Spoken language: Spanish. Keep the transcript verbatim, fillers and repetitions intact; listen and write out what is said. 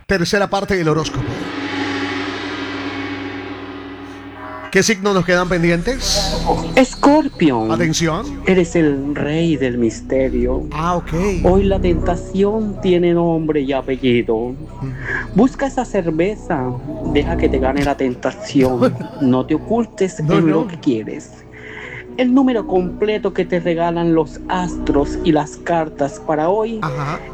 Tercera parte del horóscopo. ¿Qué signos nos quedan pendientes? Escorpión, Atención. eres el rey del misterio. Ah, ok. Hoy la tentación tiene nombre y apellido. Mm. Busca esa cerveza, deja que te gane la tentación. No te ocultes No, en no. lo que quieres. El número completo que te regalan los astros y las cartas para hoy Ajá.